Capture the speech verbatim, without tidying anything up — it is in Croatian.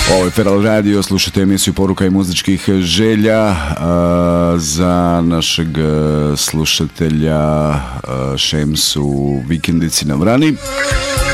Ovo je Feral Radio, slušate emisiju Poruka i muzičkih želja. Za našeg slušatelja Šemsu u vikendici na Vrani.